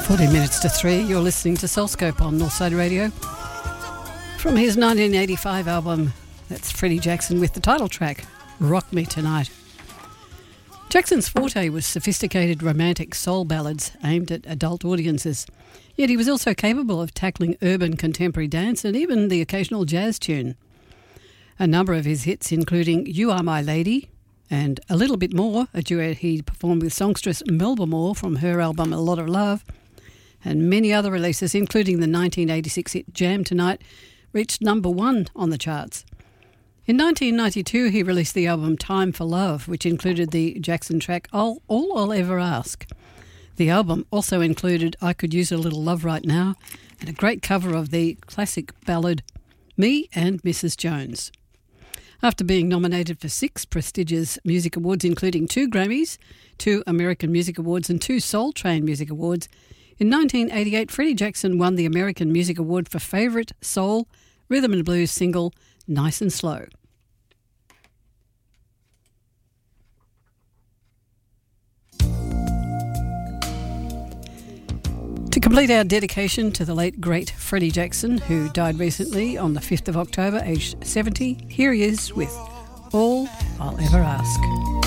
14 minutes to 3, you're listening to Soulscope on Northside Radio. From his 1985 album, that's Freddie Jackson with the title track, Rock Me Tonight. Jackson's forte was sophisticated romantic soul ballads aimed at adult audiences, yet he was also capable of tackling urban contemporary dance and even the occasional jazz tune. A number of his hits, including You Are My Lady and A Little Bit More, a duet he performed with songstress Melba Moore from her album A Lot of Love, and many other releases, including the 1986 hit Jam Tonight, reached number 1 on the charts. In 1992, he released the album Time for Love, which included the Jackson track All I'll Ever Ask. The album also included I Could Use a Little Love Right Now and a great cover of the classic ballad Me and Mrs. Jones. After being nominated for 6 prestigious music awards, including 2 Grammys, 2 American Music Awards and 2 Soul Train Music Awards, in 1988, Freddie Jackson won the American Music Award for Favourite Soul, Rhythm and Blues single, Nice and Slow. To complete our dedication to the late, great Freddie Jackson, who died recently on the 5th of October, aged 70, here he is with All I'll Ever Ask.